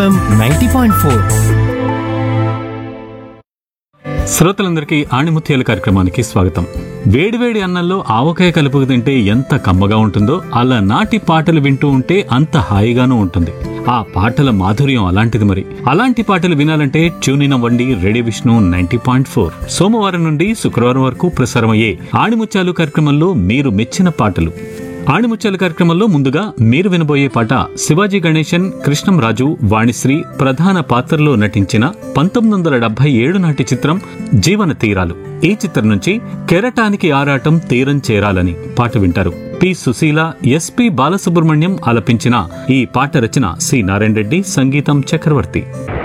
FM 90.4. శ్రోతలందరికీ ఆణిముత్యాల కార్యక్రమానికి స్వాగతం. వేడివేడి అన్నంలో ఆవకాయ కలుపుకు తింటే ఎంత కమ్మగా ఉంటుందో, అలా నాటి పాటలు వింటూ ఉంటే అంత హాయిగానూ ఉంటుంది. ఆ పాటల మాధుర్యం అలాంటిది. మరి అలాంటి పాటలు వినాలంటే ట్యూన్ అవ్వండి రేడియో విష్ణు 90.4. సోమవారం నుండి శుక్రవారం వరకు ప్రసారమయ్యే ఆణిముత్యాలు కార్యక్రమంలో మీరు మెచ్చిన పాటలు. ఆణిముత్యాల కార్యక్రమంలో ముందుగా మీరు వినబోయే పాట శివాజీ గణేశన్, కృష్ణంరాజు, వాణిశ్రీ ప్రధాన పాత్రలో నటించిన 1977 నాటి చిత్రం జీవన తీరాలు. ఈ చిత్రం నుంచి కెరటానికి ఆరాటం తీరం చేరాలని పాట వింటారు. పి సుశీల, ఎస్పి బాలసుబ్రహ్మణ్యం ఆలపించిన ఈ పాట రచన సి నారాయణ రెడ్డి, సంగీతం చక్రవర్తి.